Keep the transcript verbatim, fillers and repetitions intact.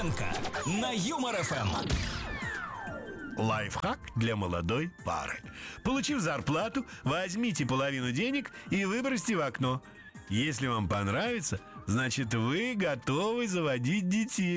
Короленко на Юмор эф эм. Лайфхак для молодой пары. Получив зарплату, возьмите половину денег и выбросьте в окно. Если вам понравится, значит, вы готовы заводить детей.